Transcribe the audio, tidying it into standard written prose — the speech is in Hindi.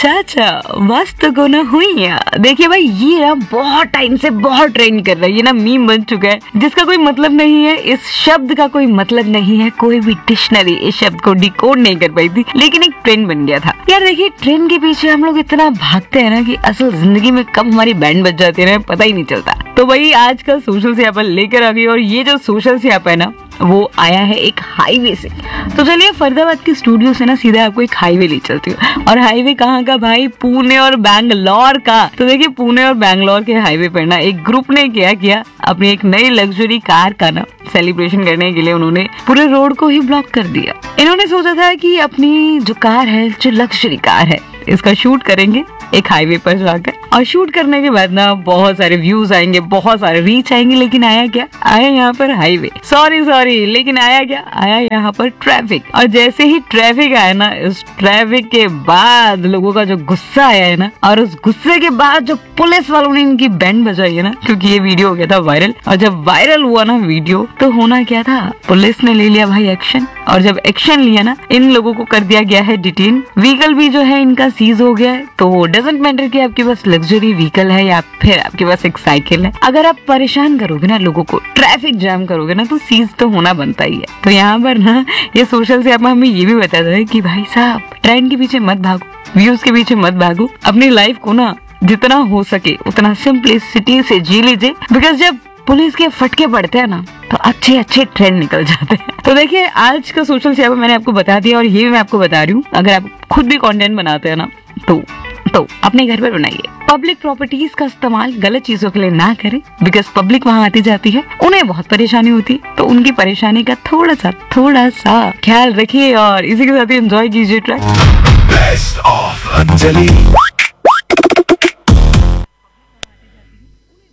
चाचा वास्तु को ना हुई। देखिए भाई, ये ना बहुत टाइम से बहुत ट्रेंड कर रहा है, ये ना मीम बन चुका है, जिसका कोई मतलब नहीं है, इस शब्द का कोई मतलब नहीं है, कोई भी डिक्शनरी इस शब्द को डिकोड नहीं कर पाई थी, लेकिन एक ट्रेंड बन गया था। यार देखिए, ट्रेंड के पीछे हम लोग इतना भागते हैं ना कि असल जिंदगी में कब हमारी बैंड बज जाती है ना, पता ही नहीं चलता। तो भाई आज का सोशल स्यापा लेकर आ गई, और ये जो सोशल स्यापा है ना, वो आया है एक हाईवे से। तो चलिए फरीदाबाद के स्टूडियो से ना सीधा आपको एक हाईवे ले चलती हूँ। और हाईवे कहाँ का भाई? पुणे और बैंगलोर का। तो देखिए, पुणे और बैंगलोर के हाईवे पर ना एक ग्रुप ने क्या किया, अपनी एक नई लग्जरी कार का ना सेलिब्रेशन करने के लिए उन्होंने पूरे रोड को ही ब्लॉक कर दिया। इन्होंने सोचा था कि अपनी जो कार है, जो लग्जरी कार है, इसका शूट करेंगे एक हाईवे पर जाकर, और शूट करने के बाद ना बहुत सारे व्यूज आएंगे, बहुत सारे रीच आएंगे, लेकिन आया क्या? आया यहाँ पर हाईवे, सॉरी, लेकिन आया क्या? आया यहाँ पर ट्रैफिक। और जैसे ही ट्रैफिक आया ना, इस ट्रैफिक के बाद लोगों का जो गुस्सा आया है ना, और उस गुस्से के बाद जो पुलिस वालों ने इनकी बैंड बजाई है ना, क्योंकि ये वीडियो हो गया था वायरल। और जब वायरल हुआ ना वीडियो, तो होना क्या था, पुलिस ने ले लिया भाई एक्शन। और जब एक्शन लिया ना, इन लोगों को कर दिया गया है डिटेन। व्हीकल भी जो है इनका सीज हो गया है। तो डजंट मैटर कि आपके पास लग्जरी व्हीकल है या फिर आपके पास एक साइकिल है, अगर आप परेशान करोगे ना लोगों को, ट्रैफिक जाम करोगे ना, तो सीज तो होना बनता ही है। तो यहाँ पर ना ये सोशल से आप हमें ये भी बताता है कि भाई साहब, ट्रेंड के पीछे मत भागो, व्यूज के पीछे मत भागो, अपनी लाइफ को ना जितना हो सके उतना सिंपलिसिटी से जी लीजिए। बिकॉज जब पुलिस के फटके पड़ते हैं ना, तो अच्छे अच्छे ट्रेंड निकल जाते हैं। तो देखिए, आज का सोशल सेवा मैंने आपको बता दिया, और ये भी मैं आपको बता रही हूँ, अगर आप खुद भी कंटेंट बनाते हैं ना, तो अपने घर पर बनाइए। पब्लिक प्रॉपर्टीज का इस्तेमाल गलत चीजों के लिए ना करें, बिकॉज पब्लिक वहाँ आती जाती है, उन्हें बहुत परेशानी होती है। तो उनकी परेशानी का थोड़ा सा ख्याल रखिए, और इसी के साथ ही एंजॉय कीजिए ट्रैक।